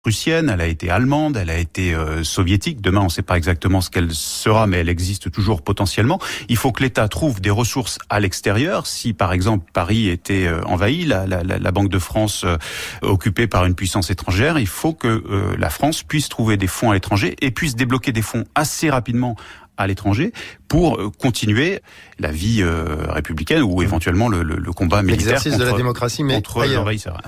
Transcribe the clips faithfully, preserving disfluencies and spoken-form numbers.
prussienne, elle a été allemande, elle a été euh, soviétique. Demain, on ne sait pas exactement ce qu'elle sera, mais elle existe toujours potentiellement. Il faut que l'État trouve des ressources à l'extérieur. Si, par exemple, Paris était euh, envahi, la, la, la Banque de France euh, occupée par une puissance étrangère, il faut que euh, la France puisse trouver des fonds à l'étranger et puisse débloquer des fonds assez rapidement à l'étranger pour euh, continuer la vie euh, républicaine ou éventuellement le, le, le combat militaire L'exercice contre, de la démocratie, mais contre l'envahisseur.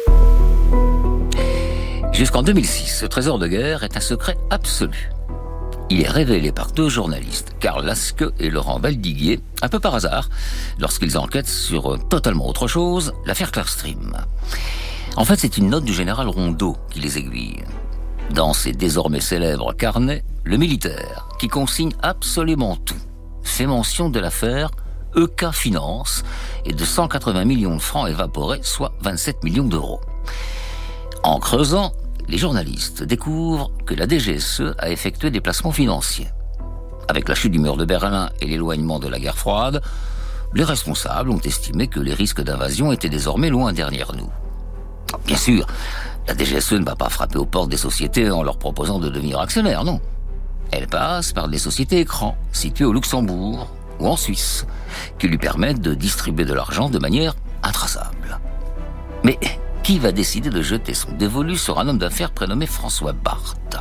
Jusqu'en deux mille six, ce trésor de guerre est un secret absolu. Il est révélé par deux journalistes, Karl Lasque et Laurent Valdiguier, un peu par hasard, lorsqu'ils enquêtent sur euh, totalement autre chose, l'affaire Clearstream. En fait, c'est une note du général Rondeau qui les aiguille. Dans ses désormais célèbres carnets, le militaire, qui consigne absolument tout, fait mention de l'affaire E K Finance et de cent quatre-vingts millions de francs évaporés, soit vingt-sept millions d'euros. En creusant, les journalistes découvrent que la D G S E a effectué des placements financiers. Avec la chute du mur de Berlin et l'éloignement de la guerre froide, les responsables ont estimé que les risques d'invasion étaient désormais loin derrière nous. Bien sûr, la D G S E ne va pas frapper aux portes des sociétés en leur proposant de devenir actionnaires, non. Elle passe par des sociétés écrans situées au Luxembourg ou en Suisse, qui lui permettent de distribuer de l'argent de manière intraçable. Mais qui va décider de jeter son dévolu sur un homme d'affaires prénommé François Barthes?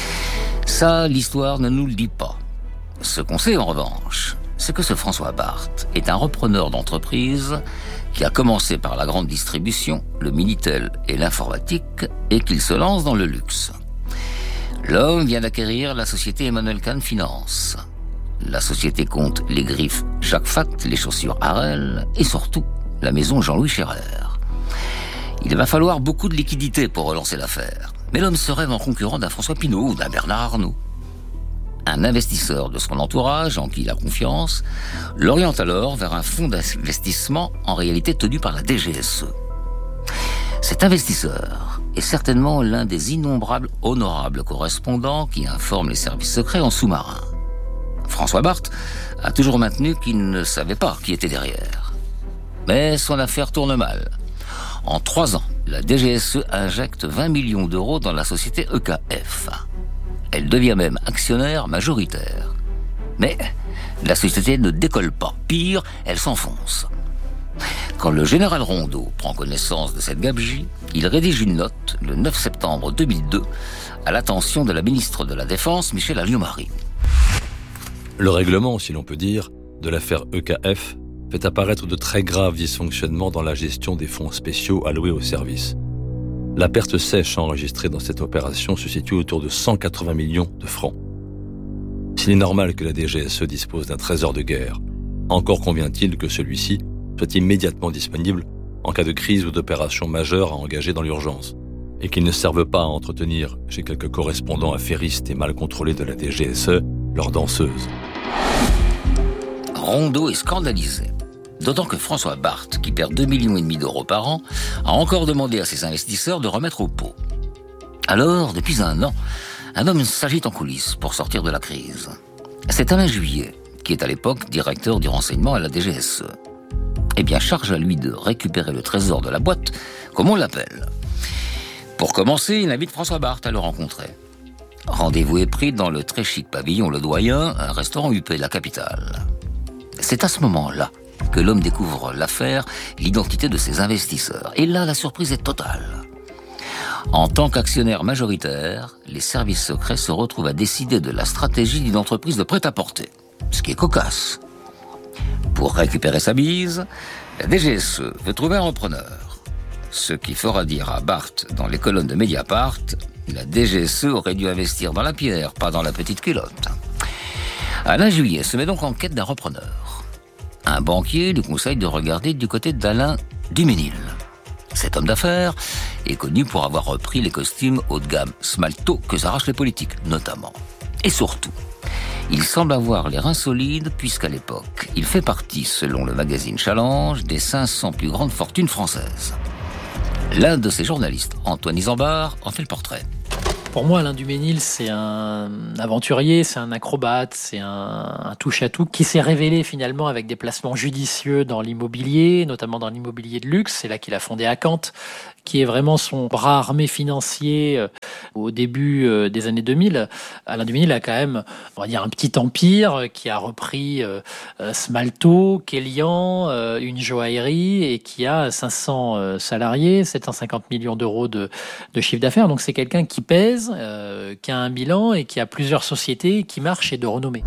Ça, l'histoire ne nous le dit pas. Ce qu'on sait en revanche, c'est que ce François Barthes est un repreneur d'entreprise qui a commencé par la grande distribution, le Minitel et l'informatique, et qu'il se lance dans le luxe. L'homme vient d'acquérir la société Emmanuel Kahn Finance. La société compte les griffes Jacques Fact, les chaussures Harel, et surtout la maison Jean-Louis Scherrer. Il va falloir beaucoup de liquidités pour relancer l'affaire. Mais l'homme se rêve en concurrent d'un François Pinault ou d'un Bernard Arnault. Un investisseur de son entourage, en qui il a confiance, l'oriente alors vers un fonds d'investissement en réalité tenu par la D G S E. Cet investisseur est certainement l'un des innombrables honorables correspondants qui informent les services secrets en sous-marin. François Barthes a toujours maintenu qu'il ne savait pas qui était derrière. Mais son affaire tourne mal. En trois ans, la D G S E injecte vingt millions d'euros dans la société E K F. Elle devient même actionnaire majoritaire. Mais la société ne décolle pas. Pire, elle s'enfonce. Quand le général Rondeau prend connaissance de cette gabegie, il rédige une note, le neuf septembre deux mille deux, à l'attention de la ministre de la Défense, Michèle Alliot-Marie. Le règlement, si l'on peut dire, de l'affaire E K F fait apparaître de très graves dysfonctionnements dans la gestion des fonds spéciaux alloués au service. La perte sèche enregistrée dans cette opération se situe autour de cent quatre-vingts millions de francs. S'il est normal que la D G S E dispose d'un trésor de guerre, encore convient-il que celui-ci soit immédiatement disponible en cas de crise ou d'opération majeure à engager dans l'urgence, et qu'il ne serve pas à entretenir chez quelques correspondants affairistes et mal contrôlés de la D G S E leur danseuse. Rondeau est scandalisé. D'autant que François Barthes, qui perd deux virgule cinq millions d'euros par an, a encore demandé à ses investisseurs de remettre au pot. Alors, depuis un an, un homme s'agite en coulisses pour sortir de la crise. C'est Alain Juillet, qui est à l'époque directeur du renseignement à la D G S E. Eh bien, charge à lui de récupérer le trésor de la boîte, comme on l'appelle. Pour commencer, il invite François Barthes à le rencontrer. Rendez-vous est pris dans le très chic pavillon Le Doyen, un restaurant huppé de la capitale. C'est à ce moment-là que l'homme découvre l'affaire, l'identité de ses investisseurs. Et là, la surprise est totale. En tant qu'actionnaire majoritaire, les services secrets se retrouvent à décider de la stratégie d'une entreprise de prêt-à-porter, ce qui est cocasse. Pour récupérer sa bise, la D G S E veut trouver un repreneur. Ce qui fera dire à Barthes dans les colonnes de Mediapart, la D G S E aurait dû investir dans la pierre, pas dans la petite culotte. Alain Juillet se met donc en quête d'un repreneur. Un banquier lui conseille de regarder du côté d'Alain Duménil. Cet homme d'affaires est connu pour avoir repris les costumes haut de gamme Smalto que s'arrachent les politiques, notamment. Et surtout, il semble avoir les reins solides puisqu'à l'époque, il fait partie, selon le magazine Challenge, des cinq cents plus grandes fortunes françaises. L'un de ses journalistes, Antoine Isambard, en fait le portrait. Pour moi, Alain Duménil, c'est un aventurier, c'est un acrobate, c'est un, un touche-à-tout qui s'est révélé finalement avec des placements judicieux dans l'immobilier, notamment dans l'immobilier de luxe. C'est là qu'il a fondé Acant, qui est vraiment son bras armé financier au début des années deux mille. Alain Duménil a quand même, on va dire, un petit empire qui a repris Smalto, Kélian, une joaillerie et qui a cinq cents salariés, sept cent cinquante millions d'euros de, de chiffre d'affaires. Donc c'est quelqu'un qui pèse, Euh, qui a un bilan et qui a plusieurs sociétés qui marchent et de renommée.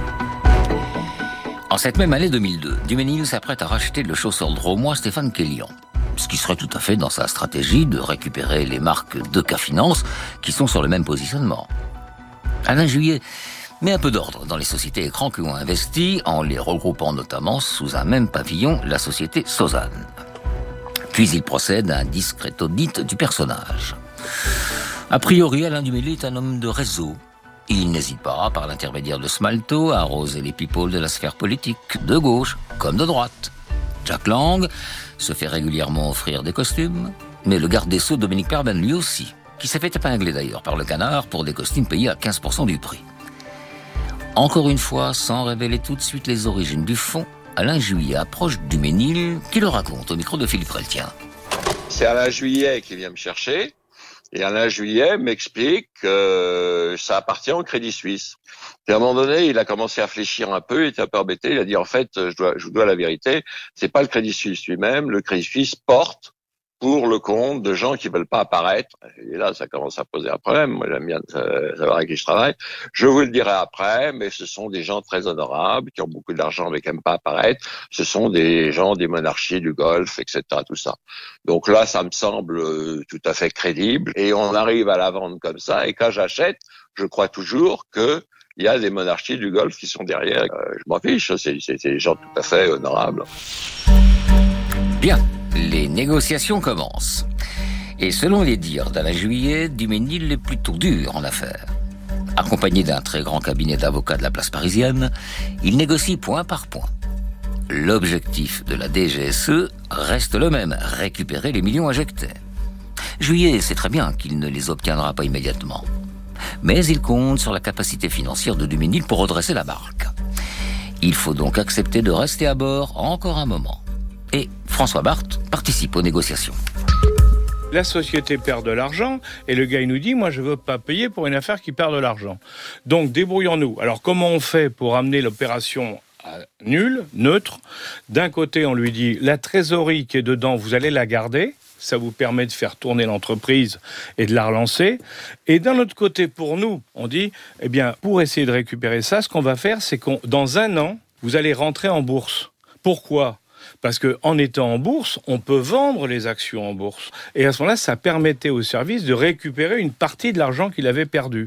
En cette même année deux mille deux, Duménil s'apprête à racheter le chausseur drômois Stéphane Kélian, ce qui serait tout à fait dans sa stratégie de récupérer les marques de K Finance qui sont sur le même positionnement. Alain Juillet met un peu d'ordre dans les sociétés écrans qui ont investi en les regroupant notamment sous un même pavillon, la société Sozane. Puis il procède à un discret audit du personnage. A priori, Alain Duménil est un homme de réseau. Il n'hésite pas, par l'intermédiaire de Smalto, à arroser les people de la sphère politique, de gauche comme de droite. Jack Lang se fait régulièrement offrir des costumes, mais le garde des Sceaux Dominique Perben lui aussi, qui s'est fait épingler d'ailleurs par le Canard pour des costumes payés à quinze pour cent du prix. Encore une fois, sans révéler tout de suite les origines du fond, Alain Juillet approche Duménil, qui le raconte au micro de Philippe Reltien. C'est Alain Juillet qui vient me chercher. Et Alain Juillet m'explique que ça appartient au Crédit Suisse. Et à un moment donné, il a commencé à fléchir un peu, il était un peu embêté, il a dit en fait, je dois, je vous dois la vérité, c'est pas le Crédit Suisse lui-même, le Crédit Suisse porte pour le compte de gens qui veulent pas apparaître. Et là, ça commence à poser un problème. Moi, j'aime bien savoir avec qui je travaille. Je vous le dirai après, mais ce sont des gens très honorables, qui ont beaucoup d'argent mais qui n'aiment pas apparaître. Ce sont des gens des monarchies du Golfe, et cetera, tout ça. Donc là, ça me semble tout à fait crédible. Et on arrive à la vendre comme ça. Et quand j'achète, je crois toujours que il y a des monarchies du Golfe qui sont derrière. Euh, je m'en fiche, c'est, c'est, c'est des gens tout à fait honorables. Bien. Les négociations commencent. Et selon les dires d'Alain Juillet, Duménil est plutôt dur en affaires. Accompagné d'un très grand cabinet d'avocats de la place parisienne, il négocie point par point. L'objectif de la D G S E reste le même, récupérer les millions injectés. Juillet sait très bien qu'il ne les obtiendra pas immédiatement. Mais il compte sur la capacité financière de Duménil pour redresser la barque. Il faut donc accepter de rester à bord encore un moment. Et François Barthes participe aux négociations. La société perd de l'argent et le gars il nous dit « moi je veux pas payer pour une affaire qui perd de l'argent ». Donc débrouillons-nous. Alors comment on fait pour amener l'opération à nul, neutre ? D'un côté on lui dit « la trésorerie qui est dedans vous allez la garder ». Ça vous permet de faire tourner l'entreprise et de la relancer. Et d'un autre côté, pour nous, on dit, eh bien, pour essayer de récupérer ça, ce qu'on va faire, c'est qu'on, dans un an, vous allez rentrer en bourse. Pourquoi ? Parce qu'en étant en bourse, on peut vendre les actions en bourse. Et à ce moment-là, ça permettait au service de récupérer une partie de l'argent qu'il avait perdu.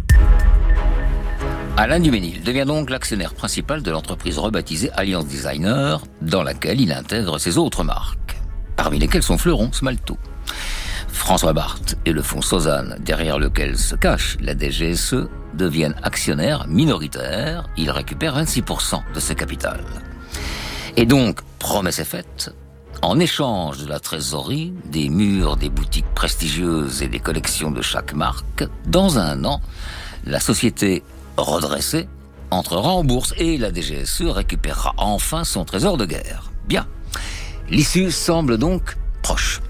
Alain Duménil devient donc l'actionnaire principal de l'entreprise rebaptisée Alliance Designer, dans laquelle il intègre ses autres marques, parmi lesquelles son fleuron Smalto. François Barthes et le fonds Sozane, derrière lequel se cache la D G S E, deviennent actionnaires minoritaires. Ils récupèrent vingt-six pour cent de ce capital. Et donc, promesse est faite, en échange de la trésorerie, des murs, des boutiques prestigieuses et des collections de chaque marque, dans un an, la société redressée entrera en bourse et la D G S E récupérera enfin son trésor de guerre. Bien. L'issue semble donc proche.